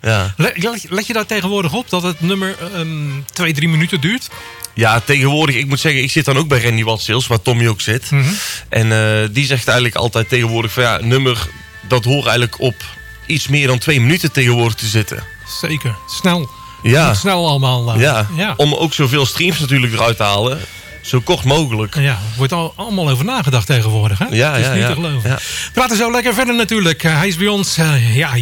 Ja. Let je daar tegenwoordig op dat het nummer 2-3 minuten duurt? Ja, tegenwoordig, ik moet zeggen, ik zit dan ook bij Randy Wadsils, waar Tommy ook zit. Mm-hmm. En die zegt eigenlijk altijd tegenwoordig van ja, nummer, dat hoort eigenlijk op iets meer dan 2 minuten tegenwoordig te zitten. Zeker, snel. Ja. Moet snel allemaal. Ja. Ja. Om ook zoveel streams natuurlijk eruit te halen. Zo kort mogelijk. Ja, er wordt allemaal over nagedacht tegenwoordig. Hè? Ja, het is niet te geloven. Ja. We praten zo lekker verder natuurlijk. Hij is bij ons.